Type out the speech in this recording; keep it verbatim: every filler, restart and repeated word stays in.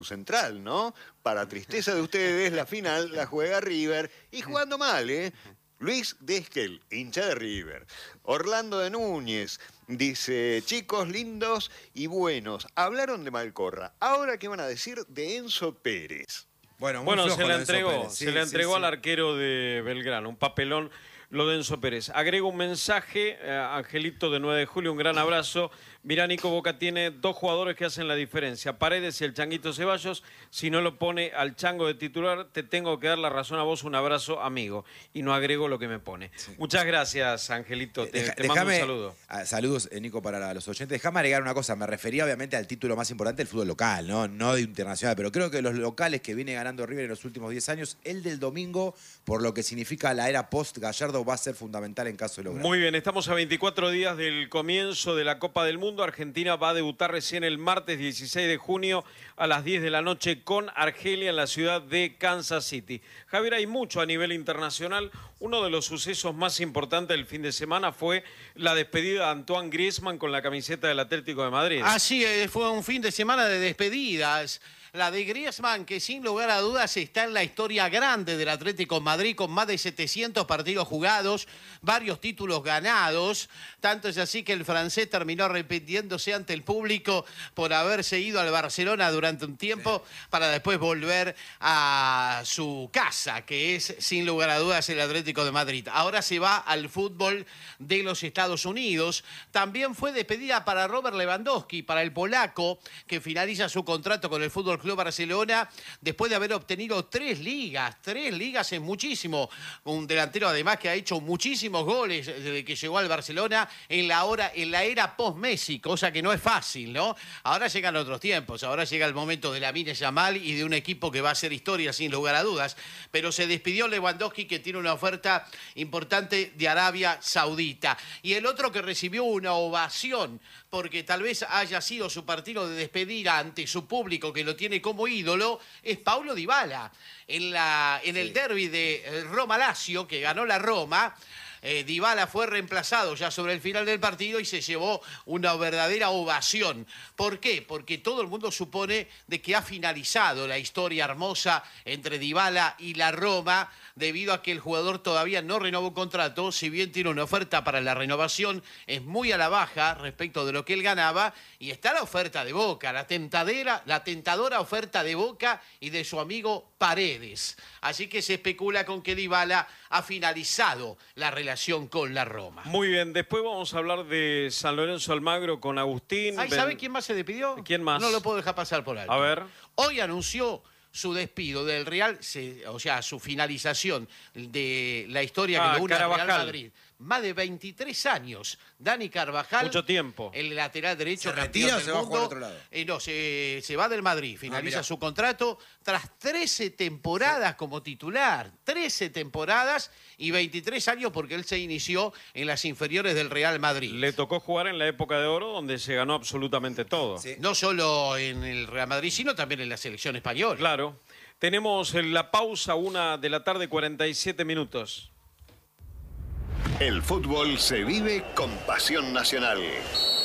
central, ¿no? Para tristeza de ustedes, la final la juega River y jugando mal, ¿eh? Luis Desquel, hincha de River. Orlando de Núñez dice, chicos lindos y buenos, hablaron de Malcorra. Ahora, ¿qué van a decir de Enzo Pérez? Bueno, bueno se la Enzo entregó, Pérez. se Sí, la sí, entregó sí. al arquero de Belgrano, un papelón lo de Enzo Pérez. Agrego un mensaje, eh, Angelito de nueve de julio, un gran abrazo. Mirá, Nico, Boca tiene dos jugadores que hacen la diferencia, Paredes y el Changuito Ceballos. Si no lo pone al Chango de titular, te tengo que dar la razón a vos, un abrazo, amigo. Y no agrego lo que me pone. Sí. Muchas gracias, Angelito, te, Deja, te mando déjame, un saludo. Ah, saludos, eh, Nico, para los oyentes. Déjame agregar una cosa, me refería obviamente al título más importante del fútbol local, ¿no? No de internacional, pero creo que los locales que viene ganando River en los últimos diez años, el del domingo, por lo que significa la era post-Gallardo, va a ser fundamental en caso de lograr. Muy bien, estamos a veinticuatro días del comienzo de la Copa del Mundo. Argentina va a debutar recién el martes dieciséis de junio a las diez de la noche con Argelia en la ciudad de Kansas City. Javier, hay mucho a nivel internacional. Uno de los sucesos más importantes del fin de semana fue la despedida de Antoine Griezmann con la camiseta del Atlético de Madrid. Así es, fue un fin de semana de despedidas. La de Griezmann, que sin lugar a dudas está en la historia grande del Atlético de Madrid, con más de setecientos partidos jugados, varios títulos ganados. Tanto es así que el francés terminó arrepintiéndose ante el público por haberse ido al Barcelona durante un tiempo para después volver a su casa, que es sin lugar a dudas el Atlético de Madrid. Ahora se va al fútbol de los Estados Unidos. También fue despedida para Robert Lewandowski, para el polaco, que finaliza su contrato con el Fútbol Club Barcelona después de haber obtenido tres ligas. Tres ligas es muchísimo. Un delantero además que ha hecho muchísimos goles desde que llegó al Barcelona en la, hora, en la era post-Messi, cosa que no es fácil, ¿no? Ahora llegan otros tiempos, ahora llega el momento de Lamine Yamal y de un equipo que va a hacer historia sin lugar a dudas. Pero se despidió Lewandowski, que tiene una oferta importante de Arabia Saudita. Y el otro que recibió una ovación, porque tal vez haya sido su partido de despedida ante su público que lo tiene como ídolo, es Paulo Dybala. En, la, en el sí. derbi de Roma-Lazio, que ganó la Roma, eh, Dybala fue reemplazado ya sobre el final del partido y se llevó una verdadera ovación. ¿Por qué? Porque todo el mundo supone de que ha finalizado la historia hermosa entre Dybala y la Roma, debido a que el jugador todavía no renovó contrato, si bien tiene una oferta para la renovación, es muy a la baja respecto de lo que él ganaba, y está la oferta de Boca, la tentadera, la tentadora oferta de Boca y de su amigo Paredes. Así que se especula con que Dybala ha finalizado la relación con la Roma. Muy bien, después vamos a hablar de San Lorenzo Almagro con Agustín. ¿Ay, ¿sabe quién más se despidió? ¿Quién más? No lo puedo dejar pasar por alto. A ver. Hoy anunció su despido del Real, se, o sea, su finalización de la historia ah, que lo une al Real Carvajal. Madrid. Más de veintitrés años. Dani Carvajal. Mucho tiempo. El lateral derecho. ¿Se retira o se va a jugar al otro lado? Eh, no, se, se va del Madrid. Finaliza ah, su contrato tras trece temporadas sí. como titular. trece temporadas y veintitrés años porque él se inició en las inferiores del Real Madrid. Le tocó jugar en la época de oro donde se ganó absolutamente todo. Sí. No solo en el Real Madrid, sino también en la selección española. Claro. Tenemos la pausa, una de la tarde, cuarenta y siete minutos. El fútbol se vive con pasión nacional.